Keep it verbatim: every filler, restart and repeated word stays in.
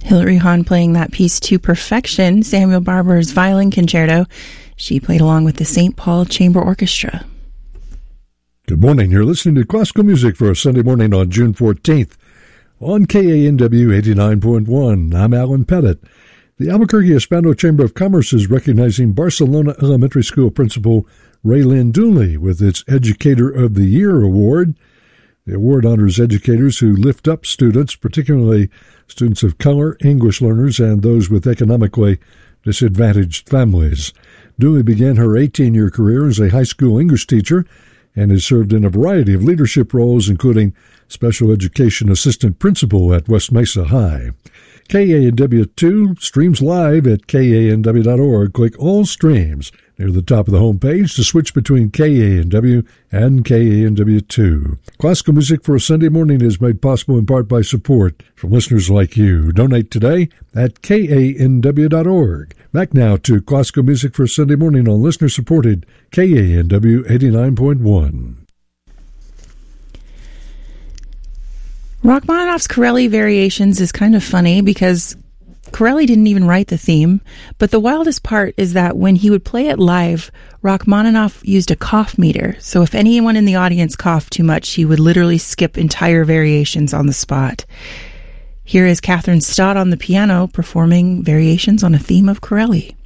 Hilary Hahn playing that piece to perfection, Samuel Barber's Violin Concerto. She played along with the Saint Paul Chamber Orchestra. Good morning. You're listening to Classical Music for a Sunday morning on June fourteenth on K A N W eighty-nine point one. I'm Alan Pettit. The Albuquerque Hispano Chamber of Commerce is recognizing Barcelona Elementary School Principal Raylyn Dooley with its Educator of the Year award. The award honors educators who lift up students, particularly students of color, English learners, and those with economically disadvantaged families. Dooley began her eighteen-year career as a high school English teacher and has served in a variety of leadership roles, including special education assistant principal at West Mesa High. K A N W two streams live at K A N W dot org. Click All Streams near the top of the homepage to switch between K A N W and K A N W two. Classical Music for a Sunday Morning is made possible in part by support from listeners like you. Donate today at K A N W dot org. Back now to Classical Music for a Sunday Morning on listener-supported K A N W eighty-nine point one. Rachmaninoff's Corelli Variations is kind of funny because Corelli didn't even write the theme, but the wildest part is that when he would play it live, Rachmaninoff used a cough meter, so if anyone in the audience coughed too much, he would literally skip entire variations on the spot. Here is Catherine Stott on the piano performing variations on a theme of Corelli.